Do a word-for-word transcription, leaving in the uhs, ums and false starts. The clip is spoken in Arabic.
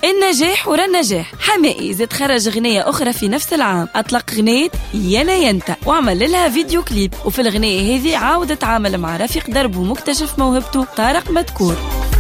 النجاح ورا النجاح. حمائي زاد خرج غنية أخرى في نفس العام، أطلق غنية يانا ينتا وعمل لها فيديو كليب، وفي الغنية هذه عاود تعامل مع رفيق دربه مكتشف موهبته طارق مدكور.